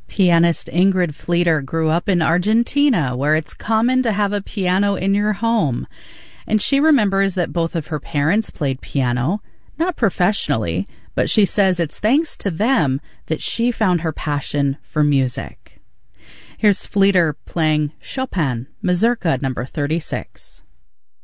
Pianist Ingrid Fleeter grew up in Argentina, where it's common to have a piano in your home. And she remembers that both of her parents played piano, not professionally, but she says it's thanks to them that she found her passion for music. Here's Fleeter playing Chopin, Mazurka number 36.